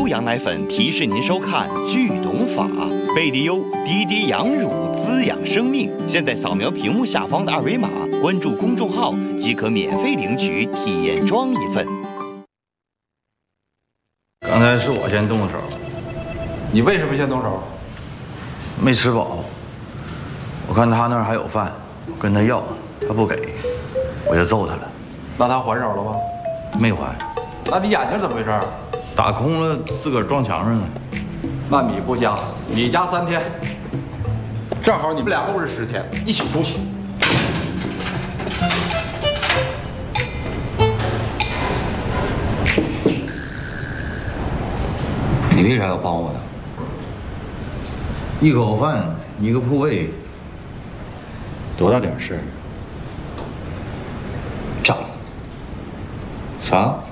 优羊奶粉提示您收看《剧懂法》，贝迪优滴滴羊乳滋养生命。现在扫描屏幕下方的二维码，关注公众号即可免费领取体验装一份。 刚才是我先动手， 你为什么先动手？ 没吃饱，我看他那儿还有饭，我跟他要，他不给，我就揍他了。 那他还手了吗？ 没还。 那你眼睛怎么回事？ 打空了，自个儿撞墙上了。 那你不加，你加3天，正好你们俩都是10天，一起出去。 你为啥要帮我呢？ 一口饭，一个铺位，多大点事儿？ 炸。啥？